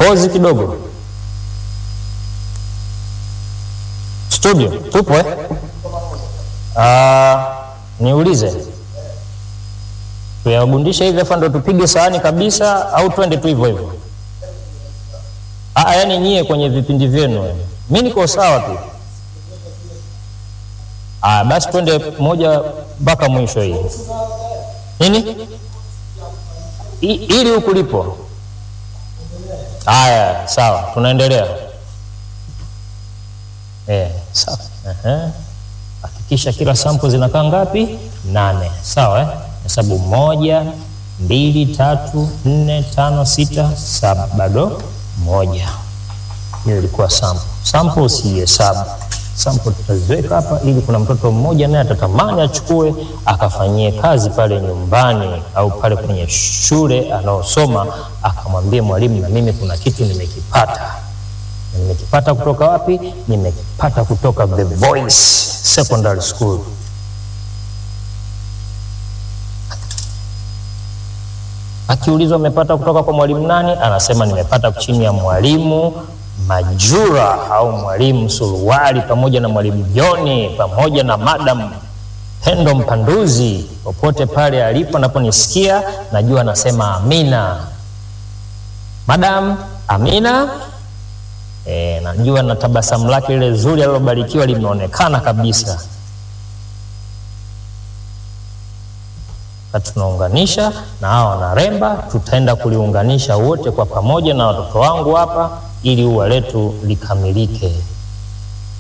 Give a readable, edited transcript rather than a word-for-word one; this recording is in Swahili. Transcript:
Pause kidogo. Studio, tupo niulize. Tuyagundisha hivi afa ndo tupige sahani kabisa au twende tu hivyo hivyo? Yaani nyie kwenye vipindi vyenu. Mimi niko sawa tu. Basi twende moja mpaka mwisho hii. Nini? Ili huku lipo. Haya, sawa, tunaendelea. Sawa. Hakikisha kila sample zinakaa ngapi? 8. Sawa Hesabu 1, 2, 3, 4, 5, 6, 7. Bado 1. Hiyo ilikuwa sample. Sample si hesabu. Sample tutaziweka hapa ili kuna mtoto mmoja naye atatamani achukue akafanyie kazi pale nyumbani au pale kwenye shule anaosoma, akamwambie mwalimu, na mimi kuna kitu nimekipata. Nimekipata kutoka wapi? Nimekipata kutoka The Voice Secondary School. Akiulizwa amepata kutoka kwa mwalimu nani, anasema nimepata chini ya mwalimu Majura au mwalimu Suruali pamoja na mwalimu Joni pamoja na Madam Pendo Mpanduzi. Popote pale alipo anaponisikia, najua anasema amina. Madam Amina. Najua na tabasamu lake ile zuri alilobarikiwa limeonekana kabisa. Tunaunganisha na hao wanaremba, tutaenda kuliunganisha wote kwa pamoja na watoto wangu hapa ili ua letu likamilike.